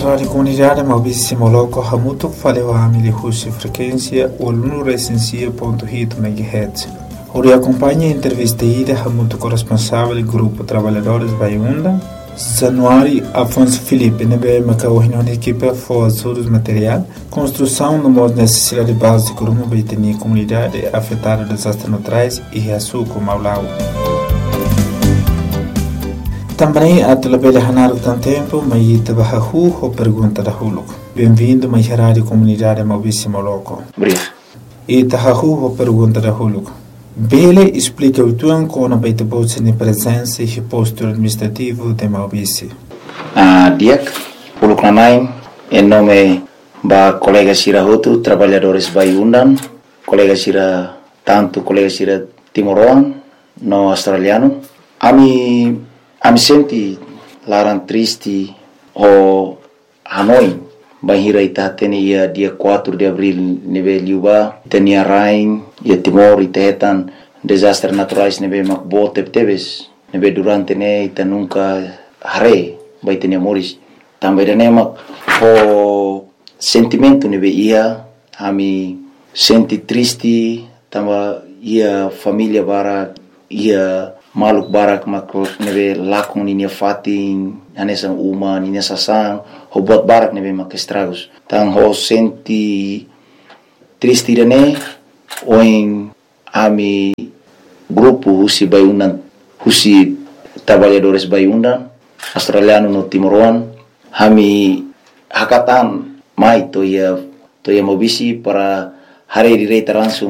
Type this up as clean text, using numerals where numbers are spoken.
Rádio Comunidade Maurício Moloco Hamuto faleu a Husi frequência 1.600.8 MHz. Ori acompanha a entrevista ida Hamuto corresponsável do Grupo Trabalhadores Baiunda. Januário Afonso Felipe nebe macaohino na equipe faz os material construção de uma necessidade básica de uma baitania comunidade afetada por desastres naturais e açúcar Maulau. Também a telebele hanar tan tempo mai tabahu ou pergunta da huluk. Bem-vindo mai Rádio Comunidade Maurício Moloco. Obrigado. E tabahu ou pergunta da huluk. Bele explica o tuan com a baita bolsa de presença e posto administrativo de Maurício. Diak, huluk nanai, em nome ba colega Sira Hotu, trabalhadores Baiundan, colega Sira Timoroan, no australiano. Ami senti larang triste o Hanoi. Bahira ita tenia dia 4 de abril neve liuba tenia rain e Timor itetan desastres naturais neve makbo tebes neve durante ne ita nunca hare vai tenia moris também ne mak o sentimento neve ia ami senti triste tamba ia família bara ia maluk barak mak neve lakung ninia fatin anesa uma ninia sasang ho buat barak neve mak estragos tang ho senti triste dane oin ami grupo Husi Baiundan Husi Trabalhadores Baiundan australiano no Timoroan hami hakatan mai to ia mobisi para hari direi langsung